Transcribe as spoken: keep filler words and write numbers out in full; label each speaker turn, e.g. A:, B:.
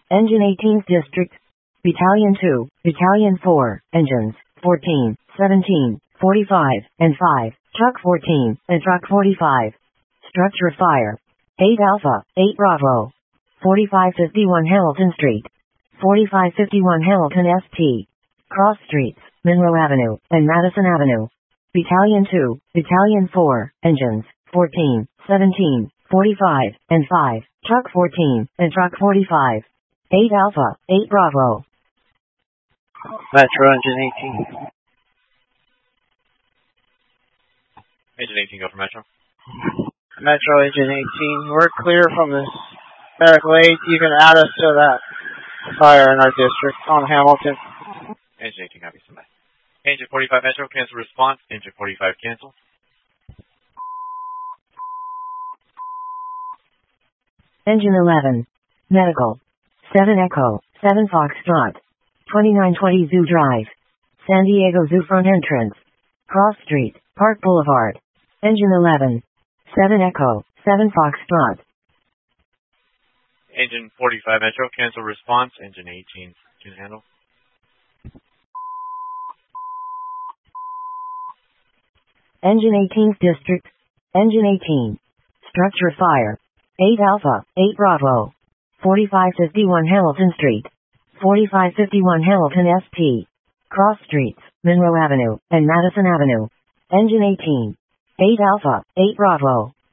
A: Engine eighteenth District. Battalion two, Battalion four, Engines fourteen, seventeen, forty-five, and five, Truck fourteen, and Truck forty-five. Structure fire. eight Alpha, eight Bravo. forty-five fifty-one Hamilton Street. forty-five fifty-one Hamilton S T. Cross Streets, Monroe Avenue, and Madison Avenue. Battalion two, Battalion four, Engines fourteen, seventeen, forty-five, and five, Truck fourteen, and Truck forty-five. eight Alpha, eight Bravo.
B: Metro Engine eighteen.
C: Engine eighteen, go for Metro.
B: Metro Engine eighteen, we're clear from this medical aid. You can add us to that fire in our district on Hamilton.
C: Engine eighteen, copy, somebody. Engine forty-five Metro, cancel response. Engine forty-five, cancel.
A: Engine eleven. Medical. seven Echo, seven Foxtrot. twenty-nine twenty Zoo Drive. San Diego Zoo front entrance. Cross Street, Park Boulevard. Engine eleven. seven Echo, seven Foxtrot.
C: Engine forty-five Metro, cancel response. Engine eighteen, can handle.
A: Engine eighteenth District. Engine eighteen. Structure fire. eight Alpha, eight Bravo. forty-five fifty-one Hamilton Street. forty-five fifty-one Hamilton S T. Cross Streets, Monroe Avenue, and Madison Avenue. Engine eighteen. eight Alpha, eight Bravo.